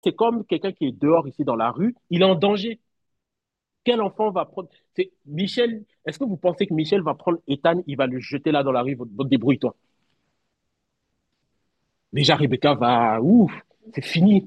C'est comme quelqu'un qui est dehors ici dans la rue, il est en danger. Quel enfant va prendre. Michel, est-ce que vous pensez que Michel va prendre Ethan, il va le jeter là dans la rue, débrouille-toi. Déjà, Rebecca va. Ouf, c'est fini.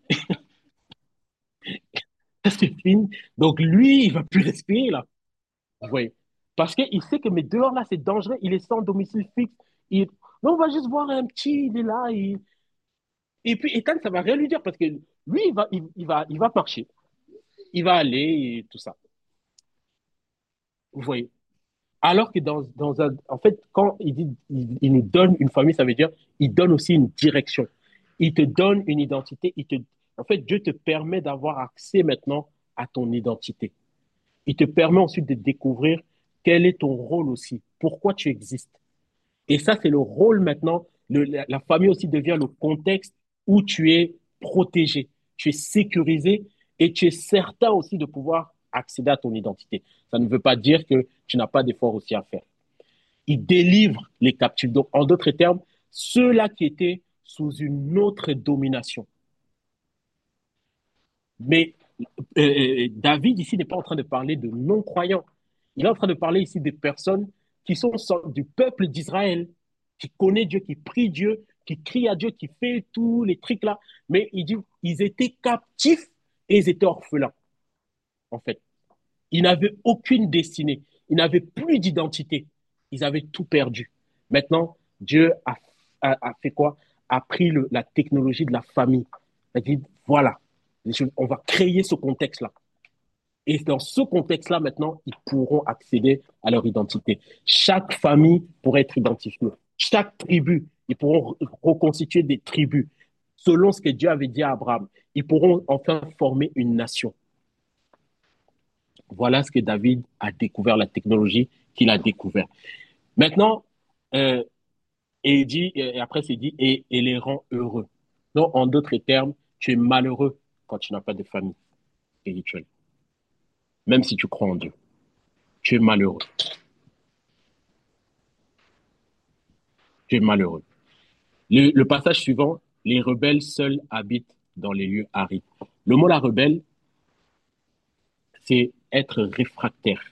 C'est fini. Donc lui, il va plus respirer là. Vous voyez. Parce qu'il sait que mais dehors là, c'est dangereux. Il est sans domicile fixe. Il... Non, on va juste voir un petit, il est là. Et puis Ethan, ça va rien lui dire parce que lui, il va marcher. Il va aller et tout ça. Vous voyez. Alors que en fait, quand il dit, il nous donne une famille, ça veut dire, il donne aussi une direction. Il te donne une identité. En fait, Dieu te permet d'avoir accès maintenant à ton identité. Il te permet ensuite de découvrir quel est ton rôle aussi, pourquoi tu existes. Et ça, c'est le rôle maintenant. La famille aussi devient le contexte où tu es protégé, tu es sécurisé et tu es certain aussi de pouvoir accéder à ton identité. Ça ne veut pas dire que tu n'as pas d'effort aussi à faire. Il délivre les captifs. Donc, en d'autres termes, ceux-là qui étaient sous une autre domination. Mais David ici n'est pas en train de parler de non-croyants. Il est en train de parler ici des personnes qui sont du peuple d'Israël, qui connaît Dieu, qui prie Dieu, qui crie à Dieu, qui fait tous les trucs là. Mais il dit, ils étaient captifs et ils étaient orphelins, en fait. Ils n'avaient aucune destinée. Ils n'avaient plus d'identité. Ils avaient tout perdu. Maintenant, Dieu a fait quoi? A pris la technologie de la famille. Il a dit, voilà, on va créer ce contexte-là. Et dans ce contexte-là, maintenant, ils pourront accéder à leur identité. Chaque famille pourrait être identifiée. Chaque tribu, ils pourront reconstituer des tribus selon ce que Dieu avait dit à Abraham. Ils pourront enfin former une nation. Voilà ce que David a découvert, la technologie qu'il a découvert. Maintenant, euh, et après c'est dit, et les rend heureux. Donc, en d'autres termes, tu es malheureux quand tu n'as pas de famille spirituelle, même si tu crois en Dieu. Tu es malheureux. Tu es malheureux. Le passage suivant, les rebelles seuls habitent dans les lieux arides. Le mot la rebelle, c'est être réfractaire,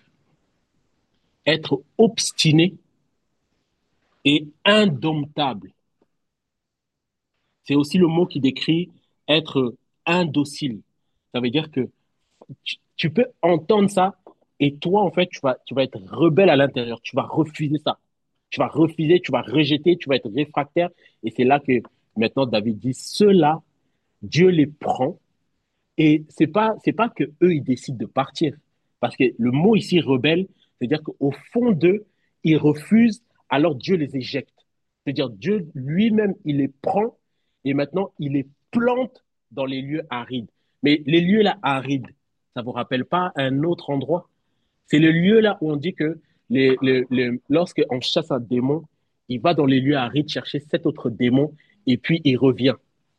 être obstiné et indomptable. C'est aussi le mot qui décrit être indocile. Ça veut dire que tu peux entendre ça et toi, en fait, tu vas être rebelle à l'intérieur. Tu vas refuser ça. Tu vas refuser, tu vas rejeter, tu vas être réfractaire. Et c'est là que maintenant David dit, ceux-là, Dieu les prend. Et c'est pas que eux, ils décident de partir. Parce que le mot ici, rebelle, c'est-à-dire qu'au fond d'eux, ils refusent, alors Dieu les éjecte. C'est-à-dire Dieu lui-même, il les prend et maintenant, il les plante dans les lieux arides. Mais les lieux là arides, ça vous rappelle pas un autre endroit? C'est le lieu là où on dit que lorsque on chasse un démon, il va dans les lieux arides chercher cet autre démon et puis il revient.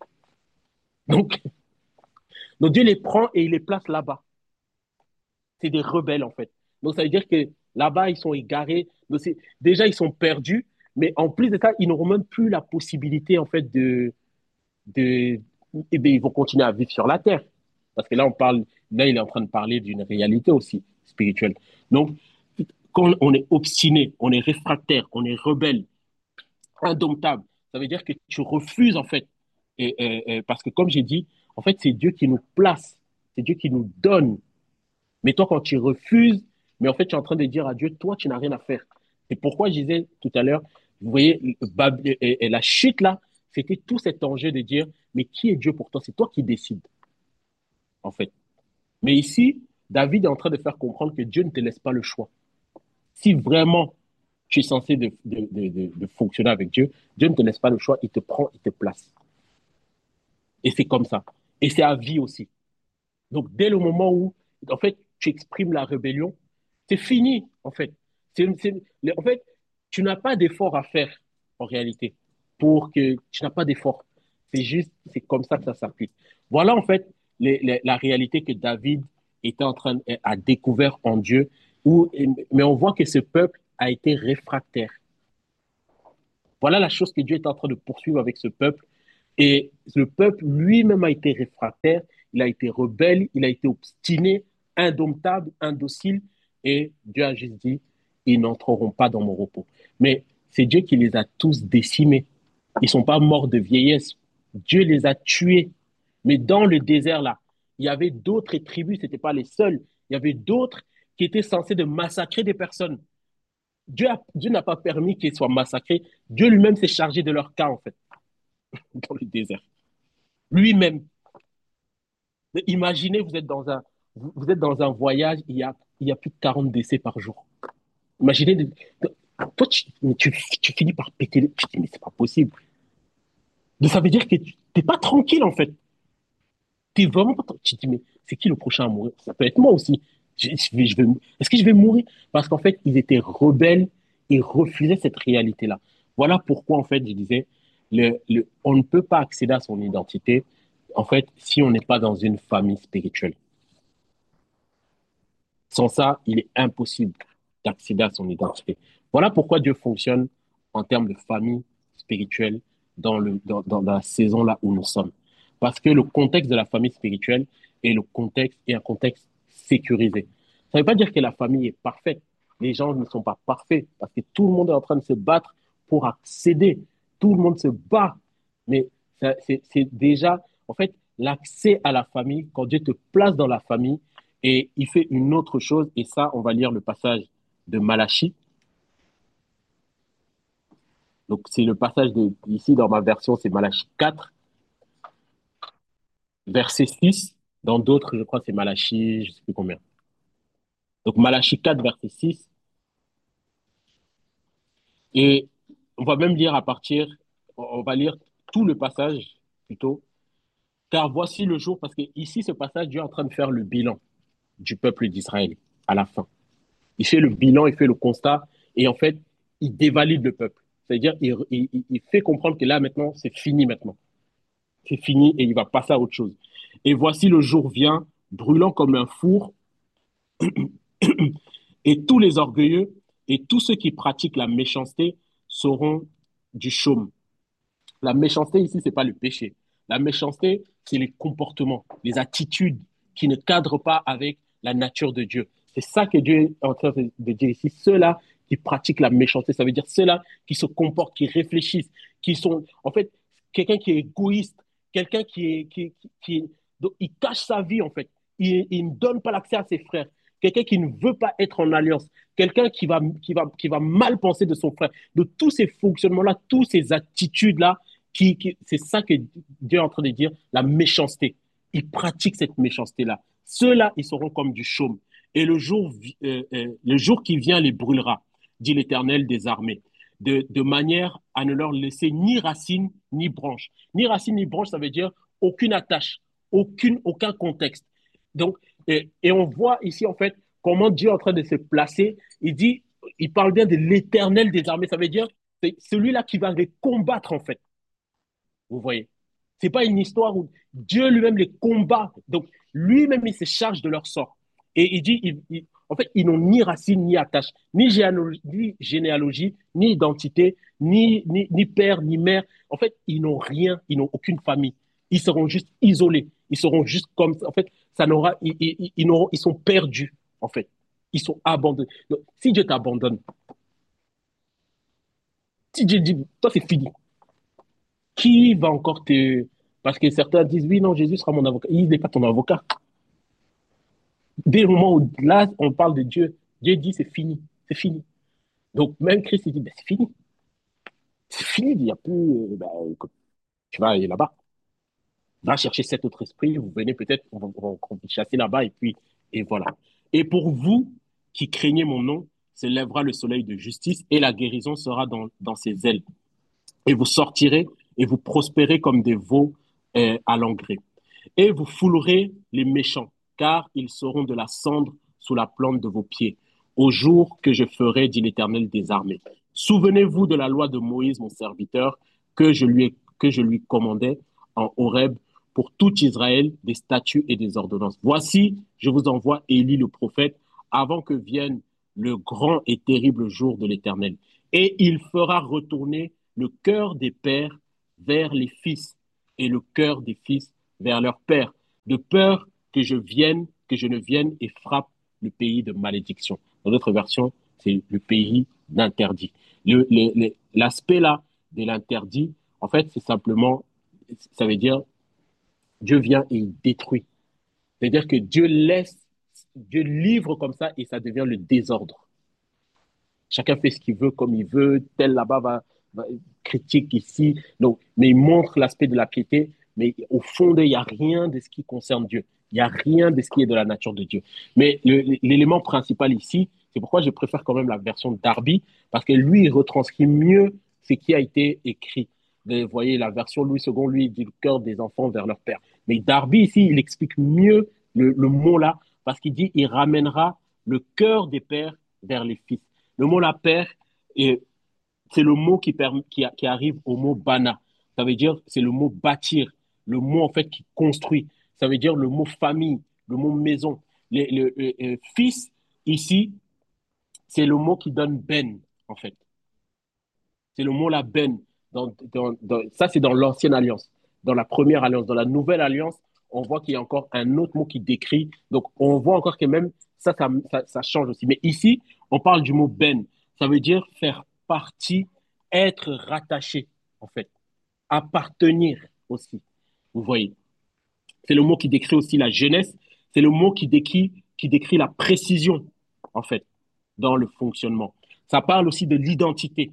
Donc, donc Dieu les prend et il les place là-bas. C'est des rebelles en fait. Donc ça veut dire que là-bas, ils sont égarés. Donc, déjà, ils sont perdus, mais en plus de ça, ils n'auront même plus la possibilité en fait de eh bien, ils vont continuer à vivre sur la terre. Parce que là, là, il est en train de parler d'une réalité aussi spirituelle. Donc, quand on est obstiné, on est réfractaire, on est rebelle, indomptable, ça veut dire que tu refuses en fait. Parce que comme j'ai dit, en fait, c'est Dieu qui nous place, c'est Dieu qui nous donne. Mais toi, quand tu refuses, mais en fait, tu es en train de dire à Dieu, toi, tu n'as rien à faire. C'est pourquoi je disais tout à l'heure, vous voyez, la chute là, c'était tout cet enjeu de dire, mais qui est Dieu pour toi? C'est toi qui décides, en fait. Mais ici, David est en train de faire comprendre que Dieu ne te laisse pas le choix. Si vraiment tu es censé de fonctionner avec Dieu, Dieu ne te laisse pas le choix, il te prend, il te place. Et c'est comme ça. Et c'est à vie aussi. Donc, dès le moment où, en fait, tu exprimes la rébellion, c'est fini, en fait. En fait, tu n'as pas d'effort à faire, en réalité, pour que tu n'as pas d'effort. C'est juste, c'est comme ça que ça s'applique. Voilà, en fait, la réalité que David était en train, a découvert en Dieu, mais on voit que ce peuple a été réfractaire. Voilà la chose que Dieu est en train de poursuivre avec ce peuple. Et le peuple lui-même a été réfractaire, il a été rebelle, il a été obstiné, indomptable, indocile. Et Dieu a juste dit, ils n'entreront pas dans mon repos. Mais c'est Dieu qui les a tous décimés. Ils ne sont pas morts de vieillesse. Dieu les a tués. Mais dans le désert, là, il y avait d'autres tribus, ce n'étaient pas les seuls. Il y avait d'autres qui étaient censés de massacrer des personnes. Dieu n'a pas permis qu'ils soient massacrés. Dieu lui-même s'est chargé de leur cas, en fait, dans le désert. Lui-même. Imaginez, vous êtes dans un voyage, il y a plus de 40 décès par jour. Imaginez, toi, tu finis par péter. Tu te dis, mais c'est pas possible. Donc, ça veut dire que tu n'es pas tranquille, en fait. T'es vraiment pas. Tu te dis, mais c'est qui le prochain à mourir? Ça peut être moi aussi. Est-ce que je vais mourir? Parce qu'en fait, ils étaient rebelles et refusaient cette réalité-là. Voilà pourquoi, en fait, je disais, on ne peut pas accéder à son identité, en fait, si on n'est pas dans une famille spirituelle. Sans ça, il est impossible d'accéder à son identité. Voilà pourquoi Dieu fonctionne en termes de famille spirituelle dans la saison là où nous sommes. Parce que le contexte de la famille spirituelle est un contexte sécurisé. Ça ne veut pas dire que la famille est parfaite. Les gens ne sont pas parfaits parce que tout le monde est en train de se battre pour accéder. Tout le monde se bat. Mais c'est déjà, en fait, l'accès à la famille, quand Dieu te place dans la famille, et il fait une autre chose, et ça, on va lire le passage de Malachie. Donc, c'est le passage ici dans ma version, c'est Malachie 4, verset 6. Dans d'autres, je crois que c'est Malachie, je ne sais plus combien. Donc, Malachie 4, verset 6. Et on va même lire on va lire tout le passage plutôt. Car voici le jour, parce que ici, ce passage, Dieu est en train de faire le bilan du peuple d'Israël à la fin. Il fait le bilan, il fait le constat, et en fait, il dévalide le peuple. C'est-à-dire, il fait comprendre que là, maintenant, c'est fini maintenant. C'est fini et il va passer à autre chose. Et voici le jour vient, brûlant comme un four, et tous les orgueilleux et tous ceux qui pratiquent la méchanceté seront du chaume. La méchanceté ici, c'est pas le péché. La méchanceté, c'est les comportements, les attitudes qui ne cadrent pas avec la nature de Dieu. C'est ça que Dieu est en train de dire ici. Ceux-là qui pratiquent la méchanceté, ça veut dire ceux-là qui se comportent, qui réfléchissent, qui sont, en fait, quelqu'un qui est égoïste, quelqu'un donc, il cache sa vie, en fait. Il ne donne pas l'accès à ses frères. Quelqu'un qui ne veut pas être en alliance. Quelqu'un qui va mal penser de son frère. De tous ces fonctionnements-là, toutes ces attitudes-là, c'est ça que Dieu est en train de dire, la méchanceté. Ils pratiquent cette méchanceté-là. Ceux-là, ils seront comme du chaume. Et le jour qui vient les brûlera, dit l'Éternel des armées, de manière à ne leur laisser ni racine ni branche. Ni racine ni branche, ça veut dire aucune attache, aucun contexte. Donc, et on voit ici, en fait, comment Dieu est en train de se placer. Il parle bien de l'Éternel des armées. Ça veut dire, c'est celui-là qui va les combattre, en fait. Vous voyez? C'est pas une histoire où Dieu lui-même les combat. Donc, lui-même, il se charge de leur sort. Et il dit, en fait, ils n'ont ni racine, ni attache, ni généalogie, ni identité, ni père, ni mère. En fait, ils n'ont rien, ils n'ont aucune famille. Ils seront juste isolés. Ils seront juste comme ça. En fait, ça n'aura, ils sont perdus, en fait. Ils sont abandonnés. Donc, si Dieu t'abandonne, si Dieu dit, toi, c'est fini. Qui va encore te... Parce que certains disent, oui, non, Jésus sera mon avocat. Il n'est pas ton avocat. Dès le moment où là, on parle de Dieu, Dieu dit, c'est fini, c'est fini. Donc même Christ, il dit, ben, c'est fini. C'est fini, il n'y a plus... ben, écoute, tu vas aller là-bas. Va chercher cet autre esprit, vous venez peut-être, on va chasser là-bas, et puis, et voilà. Et pour vous qui craignez mon nom, se lèvera le soleil de justice, et la guérison sera dans ses ailes. Et vous sortirez, et vous prospérez comme des veaux à l'engrais. Et vous foulerez les méchants, car ils seront de la cendre sous la plante de vos pieds, au jour que je ferai, dit l'Éternel des armées. Souvenez-vous de la loi de Moïse, mon serviteur, que je lui commandais en Horeb pour tout Israël, des statuts et des ordonnances. Voici, je vous envoie Élie le prophète, avant que vienne le grand et terrible jour de l'Éternel. Et il fera retourner le cœur des pères vers les fils et le cœur des fils vers leur père, de peur que je ne vienne et frappe le pays de malédiction. Dans notre version, c'est le pays d'interdit. L'aspect là de l'interdit, en fait, c'est simplement, ça veut dire Dieu vient et il détruit. C'est-à-dire que Dieu livre comme ça et ça devient le désordre. Chacun fait ce qu'il veut, comme il veut. Tel là-bas va critique ici. Donc, mais il montre l'aspect de la piété. Mais au fond, il n'y a rien de ce qui concerne Dieu. Il n'y a rien de ce qui est de la nature de Dieu. Mais l'élément principal ici, c'est pourquoi je préfère quand même la version d'Arby, parce que lui, il retranscrit mieux ce qui a été écrit. Vous voyez, la version Louis II, lui, il dit le cœur des enfants vers leur père. Mais Darby, ici, il explique mieux le mot là, parce qu'il dit il ramènera le cœur des pères vers les fils. Le mot la père, c'est le mot qui arrive au mot bana. Ça veut dire, c'est le mot bâtir, le mot en fait qui construit. Ça veut dire le mot famille, le mot maison. Fils, ici, c'est le mot qui donne ben, en fait. C'est le mot la ben. Ça, c'est dans l'ancienne alliance. Dans la première alliance, dans la nouvelle alliance, on voit qu'il y a encore un autre mot qui décrit. Donc, on voit encore que même ça change aussi. Mais ici, on parle du mot ben. Ça veut dire faire partie, être rattaché, en fait. Appartenir aussi. Vous voyez. C'est le mot qui décrit aussi la jeunesse. C'est le mot qui décrit la précision, en fait, dans le fonctionnement. Ça parle aussi de l'identité.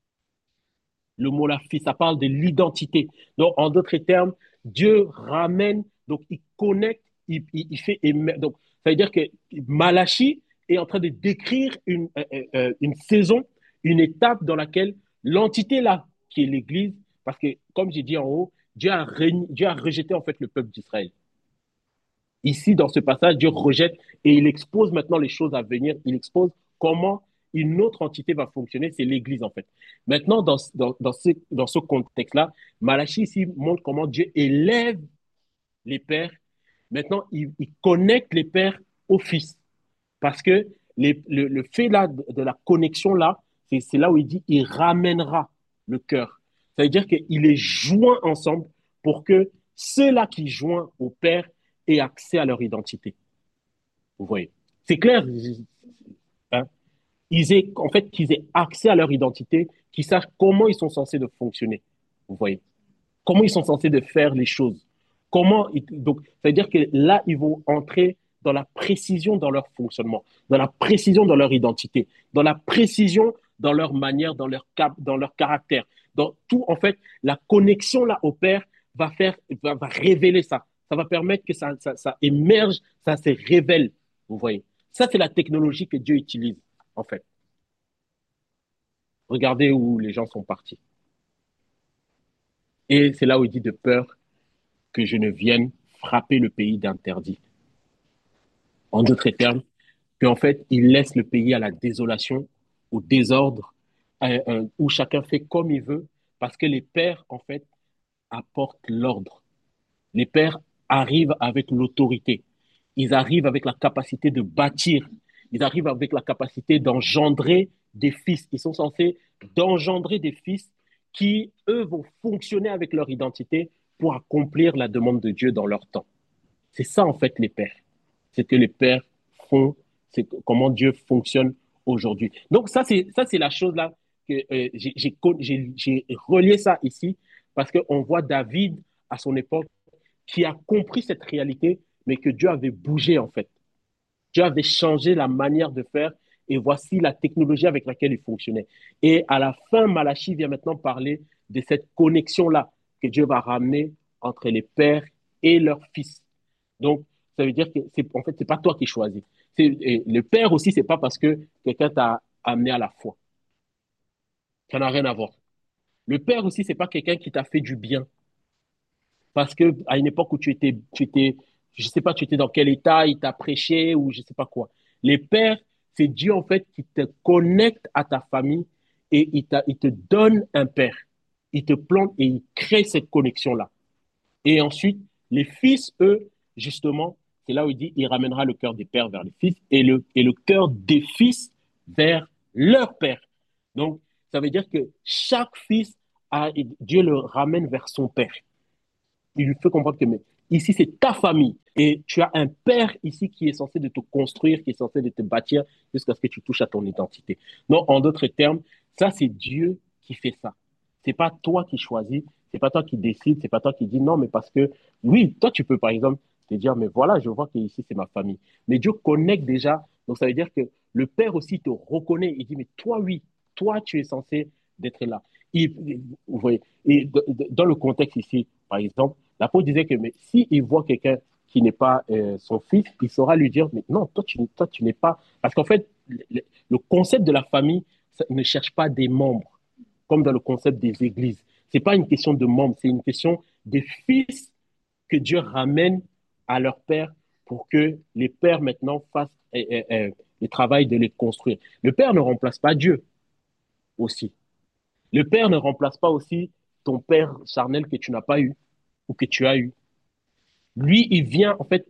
Le mot la fille, ça parle de l'identité. Donc, en d'autres termes, Dieu ramène, donc il connecte, il fait émerger. Donc, ça veut dire que Malachi est en train de décrire une saison, une étape dans laquelle l'entité là, qui est l'Église, parce que, comme j'ai dit en haut, Dieu a rejeté en fait le peuple d'Israël. Ici, dans ce passage, Dieu rejette et il expose maintenant les choses à venir. Il expose comment une autre entité va fonctionner, c'est l'Église en fait. Maintenant, dans ce contexte-là, Malachie ici montre comment Dieu élève les pères. Maintenant, il connecte les pères au Fils. Parce que le fait là, de la connexion là, c'est là où il dit il ramènera le cœur. Ça veut dire qu'il est joint ensemble pour que ceux-là qui joignent au Père aient accès à leur identité. Vous voyez. C'est clair, hein? En fait, qu'ils aient accès à leur identité, qu'ils sachent comment ils sont censés de fonctionner. Vous voyez. Comment ils sont censés de faire les choses. Donc, ça veut dire que là, ils vont entrer dans la précision dans leur fonctionnement, dans la précision dans leur identité, dans la précision dans leur manière, dans leur caractère. Dans tout, en fait, la connexion là au Père va révéler ça. Ça va permettre que ça émerge, ça se révèle. Vous voyez. Ça, c'est la technologie que Dieu utilise, en fait. Regardez où les gens sont partis. Et c'est là où il dit de peur que je ne vienne frapper le pays d'interdit. En d'autres termes, qu'en fait, il laisse le pays à la désolation, au désordre, où chacun fait comme il veut, parce que les pères, en fait, apportent l'ordre. Les pères arrivent avec l'autorité. Ils arrivent avec la capacité de bâtir. Ils arrivent avec la capacité d'engendrer des fils. Ils sont censés d'engendrer des fils qui, eux, vont fonctionner avec leur identité pour accomplir la demande de Dieu dans leur temps. C'est ça, en fait, les pères. C'est que les pères font, c'est comment Dieu fonctionne aujourd'hui. Donc, ça, c'est la chose là que j'ai relié ça ici parce qu'on voit David à son époque qui a compris cette réalité, mais que Dieu avait bougé, en fait. Dieu avait changé la manière de faire et voici la technologie avec laquelle il fonctionnait. Et à la fin, Malachie vient maintenant parler de cette connexion-là que Dieu va ramener entre les pères et leurs fils. Donc, ça veut dire que en fait, c'est pas toi qui choisis. Le père aussi, c'est pas parce que quelqu'un t'a amené à la foi. Ça n'a rien à voir. Le père aussi, c'est pas quelqu'un qui t'a fait du bien. Parce que à une époque où je sais pas, tu étais dans quel état, il t'a prêché ou je sais pas quoi. Les pères, c'est Dieu en fait qui te connecte à ta famille et il te donne un père. Il te plante et il crée cette connexion-là. Et ensuite, les fils, eux, justement, c'est là où il dit, il ramènera le cœur des pères vers les fils et le cœur des fils vers leur père. Donc, ça veut dire que chaque fils, Dieu le ramène vers son père. il lui fait comprendre que mais, ici, c'est ta famille. Et tu as un père ici qui est censé de te construire, qui est censé de te bâtir jusqu'à ce que tu touches à ton identité. Donc, en d'autres termes, ça, c'est Dieu qui fait ça. C'est pas toi qui choisis, c'est pas toi qui décides, c'est pas toi qui dis non, mais parce que, oui, toi, tu peux, par exemple, te dire, mais voilà, je vois que ici, c'est ma famille. Mais Dieu connecte déjà. Donc, ça veut dire que le père aussi te reconnaît. Il dit, mais toi, oui, toi, tu es censé d'être là. Vous voyez, et dans le contexte ici, par exemple, l'apôtre disait que mais s'il voit quelqu'un qui n'est pas son fils, il saura lui dire, mais non, toi, tu n'es pas. Parce qu'en fait, le concept de la famille ça ne cherche pas des membres, comme dans le concept des églises. Ce n'est pas une question de membres, c'est une question des fils que Dieu ramène à leur père pour que les pères maintenant fassent le travail de les construire. Le père ne remplace pas Dieu aussi. Le père ne remplace pas aussi ton père charnel que tu n'as pas eu ou que tu as eu. Lui, il vient en fait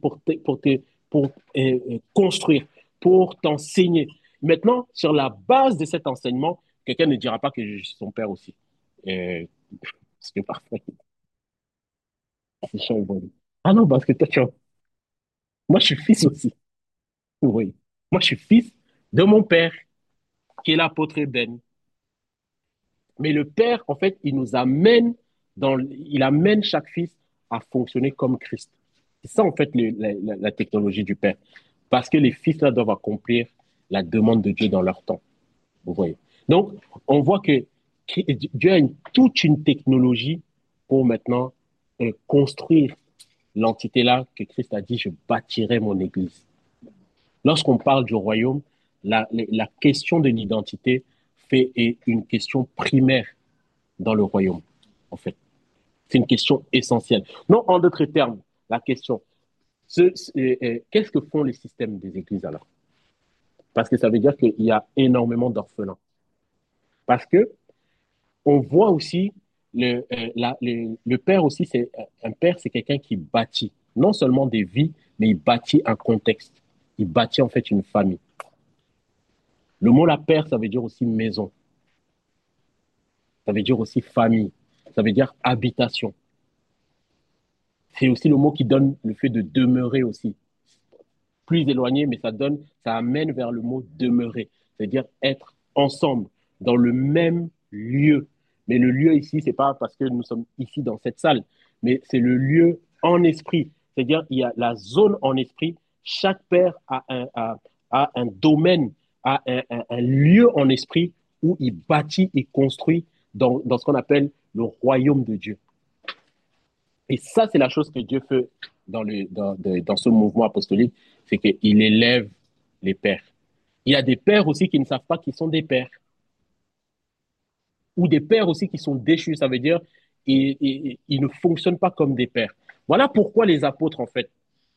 pour construire, pour t'enseigner. Maintenant, sur la base de cet enseignement, quelqu'un ne dira pas que je suis son père aussi. Euh, parce que parfois, c'est chiant, ils vont dire, ah non, parce que toi, moi, je suis fils aussi. Oui. Moi, je suis fils de mon père, qui est l'apôtre Ben. Mais le Père, en fait, il amène chaque fils à fonctionner comme Christ. C'est ça, en fait, la technologie du Père. Parce que les fils, là, doivent accomplir la demande de Dieu dans leur temps. Vous voyez. Donc, on voit que Dieu a toute une technologie pour maintenant construire l'entité là que Christ a dit, je bâtirai mon église. Lorsqu'on parle du royaume, la question de l'identité est une question primaire dans le royaume, en fait. C'est une question essentielle. Non, en d'autres termes, la question, qu'est-ce que font les systèmes des églises alors? Parce que ça veut dire qu'il y a énormément d'orphelins. Parce que on voit aussi le père aussi, c'est un père, c'est quelqu'un qui bâtit non seulement des vies, mais il bâtit un contexte. Il bâtit en fait une famille. Le mot la père, ça veut dire aussi maison. Ça veut dire aussi famille. Ça veut dire habitation. C'est aussi le mot qui donne le fait de demeurer aussi. Plus éloigné, mais ça amène vers le mot demeurer. C'est-à-dire être ensemble, dans le même lieu. Mais le lieu ici, c'est pas parce que nous sommes ici dans cette salle, mais c'est le lieu en esprit. C'est-à-dire, il y a la zone en esprit. Chaque père a un domaine, un lieu en esprit où il bâtit et construit dans ce qu'on appelle le royaume de Dieu. Et ça, c'est la chose que Dieu fait dans ce mouvement apostolique, c'est qu'il élève les pères. Il y a des pères aussi qui ne savent pas qu'ils sont des pères, ou des pères aussi qui sont déchus, ça veut dire ils ne fonctionnent pas comme des pères. Voilà pourquoi les apôtres, en fait,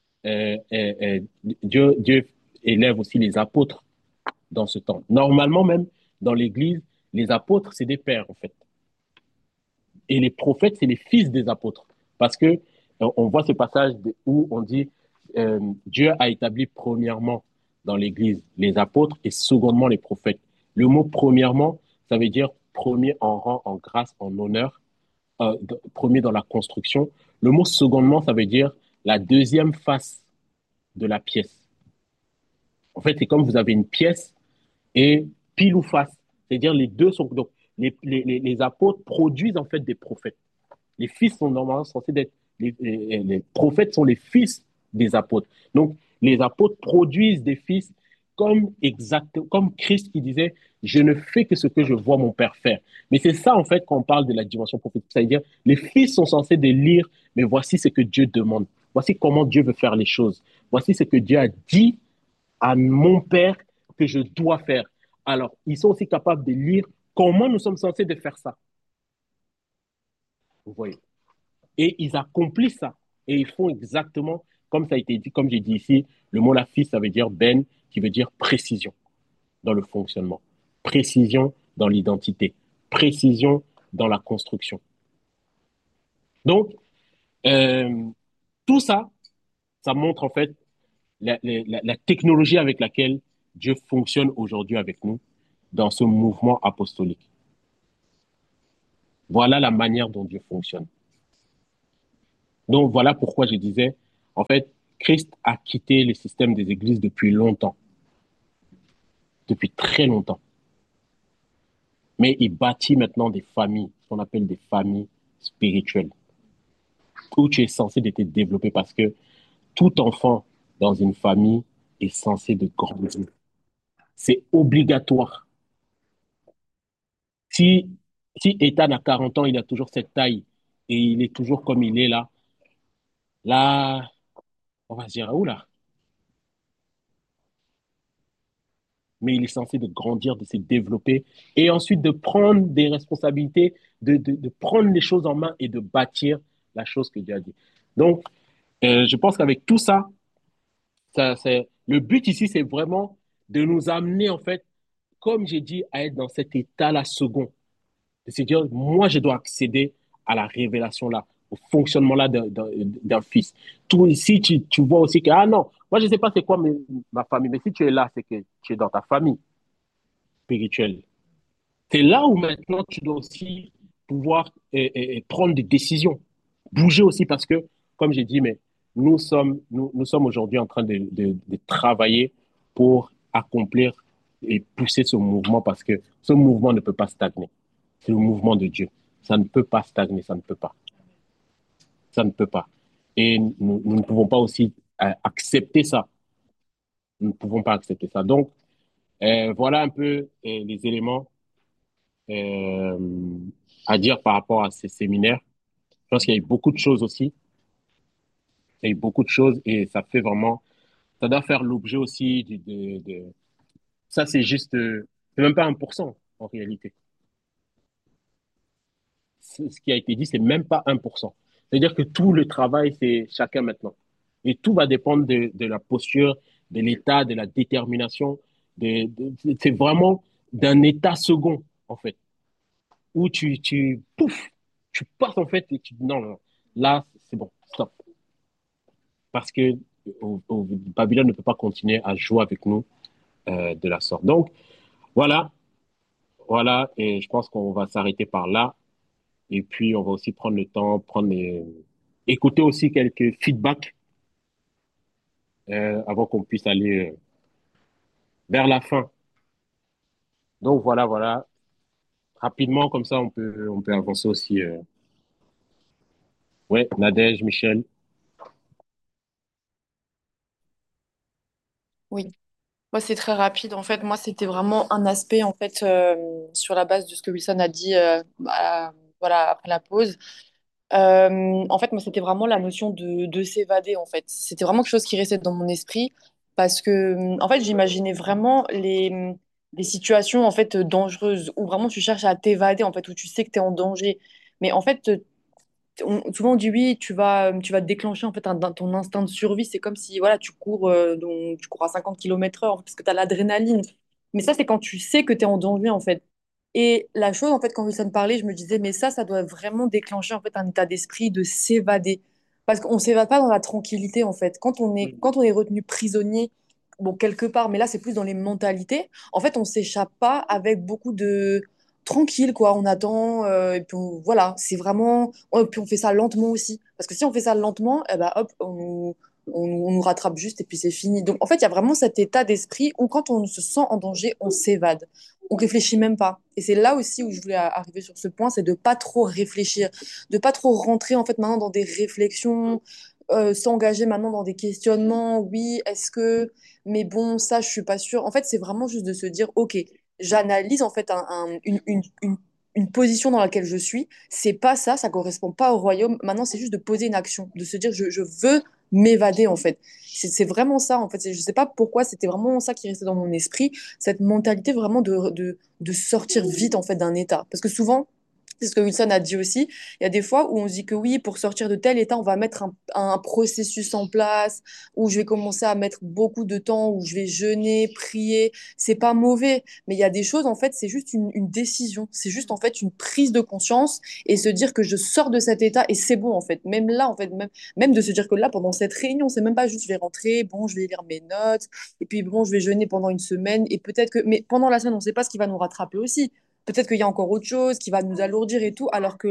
Dieu élève aussi les apôtres dans ce temps. Normalement, même dans l'Église, les apôtres, c'est des pères, en fait. Et les prophètes, c'est les fils des apôtres. Parce que on voit ce passage où on dit Dieu a établi premièrement dans l'Église les apôtres et secondement les prophètes. Le mot premièrement, ça veut dire premier en rang, en grâce, en honneur, premier dans la construction. Le mot secondement, ça veut dire la deuxième face de la pièce. En fait, c'est comme vous avez une pièce et pile ou face. C'est-à-dire les deux sont... Donc, les apôtres produisent en fait des prophètes. Les fils sont normalement censés être, les prophètes sont les fils des apôtres. Donc, les apôtres produisent des fils comme Christ qui disait, je ne fais que ce que je vois mon Père faire. Mais c'est ça, en fait, quand on parle de la dimension prophétique. C'est-à-dire, les fils sont censés de lire, mais voici ce que Dieu demande. Voici comment Dieu veut faire les choses. Voici ce que Dieu a dit à mon Père que je dois faire. Alors, ils sont aussi capables de lire comment nous sommes censés de faire ça. Vous voyez. Et ils accomplissent ça. Et ils font exactement comme ça a été dit, comme j'ai dit ici, le mot la fille, ça veut dire ben, qui veut dire précision dans le fonctionnement, précision dans l'identité, précision dans la construction. Donc, euh, tout ça, ça montre en fait la technologie avec laquelle Dieu fonctionne aujourd'hui avec nous dans ce mouvement apostolique. Voilà la manière dont Dieu fonctionne. Donc voilà pourquoi je disais, en fait, Christ a quitté le système des églises depuis longtemps, depuis très longtemps. Mais il bâtit maintenant des familles, ce qu'on appelle des familles spirituelles, où tu es censé de te développer parce que tout enfant dans une famille est censé de grandir. C'est obligatoire. Si, si Ethan a 40 ans, il a toujours cette taille et il est toujours comme il est là, là, on va se dire, oula, mais il est censé de grandir, de se développer et ensuite de prendre des responsabilités, de prendre les choses en main et de bâtir la chose que Dieu a dit. Donc, je pense qu'avec tout ça, le but ici, c'est vraiment de nous amener, en fait, comme j'ai dit, à être dans cet état-là second. De se dire, moi, je dois accéder à la révélation-là, au fonctionnement-là d'un fils. Tout ici, tu vois aussi que, ah non, moi, je ne sais pas c'est quoi ma famille, mais si tu es là, c'est que tu es dans ta famille spirituelle. C'est là où maintenant tu dois aussi pouvoir prendre des décisions, bouger aussi parce que, comme j'ai dit, mais nous sommes aujourd'hui en train de travailler pour accomplir et pousser ce mouvement parce que ce mouvement ne peut pas stagner. C'est le mouvement de Dieu. Ça ne peut pas stagner, ça ne peut pas. Ça ne peut pas. Et nous ne pouvons pas aussi accepter ça. Nous ne pouvons pas accepter ça. Donc, voilà un peu les éléments euh, à dire par rapport à ces séminaires. Je pense qu'il y a eu beaucoup de choses aussi. Il y a eu beaucoup de choses et ça fait vraiment, ça doit faire l'objet aussi ça c'est juste, c'est même pas 1% en réalité. Ce qui a été dit, c'est même pas 1%. C'est-à-dire que tout le travail, c'est chacun maintenant. Et tout va dépendre de la posture, de l'état, de la détermination. C'est vraiment d'un état second, en fait, où pouf, tu passes en fait et tu dis non, non, là, c'est bon, stop. Parce que Babylone ne peut pas continuer à jouer avec nous de la sorte. Donc, voilà, voilà, et je pense qu'on va s'arrêter par là. Et puis, on va aussi prendre le temps, écouter aussi quelques feedbacks avant qu'on puisse aller vers la fin. Donc, voilà, voilà. Rapidement, comme ça, on peut avancer aussi. Ouais, Nadège, Michel. Oui. Moi, c'est très rapide. En fait, moi, c'était vraiment un aspect, en fait, sur la base de ce que Wilson a dit, voilà, après la pause. En fait, moi, c'était vraiment la notion de s'évader, en fait. C'était vraiment quelque chose qui restait dans mon esprit parce que, en fait, j'imaginais vraiment les situations, en fait, dangereuses où vraiment tu cherches à t'évader, en fait, où tu sais que tu es en danger. Mais en fait, souvent on dit oui, tu vas déclencher en fait ton instinct de survie. C'est comme si voilà, donc, tu cours à 50 km/h parce que tu as l'adrénaline. Mais ça, c'est quand tu sais que tu es en danger en fait. Et la chose, en fait, quand Wilson parlait, je me disais, mais ça doit vraiment déclencher en fait un état d'esprit de s'évader. Parce qu'on ne s'évade pas dans la tranquillité en fait. Quand on est retenu prisonnier, bon, quelque part, mais là, c'est plus dans les mentalités, en fait, on s'échappe pas avec beaucoup de tranquille, quoi. On attend, et puis voilà, c'est vraiment. Puis on fait ça lentement aussi. Parce que si on fait ça lentement, eh ben, hop, on nous rattrape juste et puis c'est fini. Donc en fait, il y a vraiment cet état d'esprit où quand on se sent en danger, on s'évade. On réfléchit même pas. Et c'est là aussi où je voulais arriver sur ce point, c'est de pas trop réfléchir, de pas trop rentrer en fait maintenant dans des réflexions, s'engager maintenant dans des questionnements. Oui, est-ce que, mais bon, ça, je suis pas sûre. En fait, c'est vraiment juste de se dire, ok, j'analyse en fait une position dans laquelle je suis. C'est pas ça, ça correspond pas au royaume. Maintenant, c'est juste de poser une action, de se dire, je veux m'évader en fait. C'est vraiment ça en fait. Je sais pas pourquoi, c'était vraiment ça qui restait dans mon esprit, cette mentalité vraiment de sortir vite en fait d'un état. Parce que souvent, c'est ce que Wilson a dit aussi. Il y a des fois où on se dit que oui, pour sortir de tel état, on va mettre un processus en place, où je vais commencer à mettre beaucoup de temps, où je vais jeûner, prier. C'est pas mauvais, mais il y a des choses, en fait, c'est juste une décision. C'est juste, en fait, une prise de conscience et se dire que je sors de cet état et c'est bon, en fait. Même là, en fait, même de se dire que là, pendant cette réunion, c'est même pas juste je vais rentrer, bon, je vais lire mes notes, et puis bon, je vais jeûner pendant une semaine, et peut-être que, mais pendant la semaine, on sait pas ce qui va nous rattraper aussi. Peut-être qu'il y a encore autre chose qui va nous alourdir et tout, alors que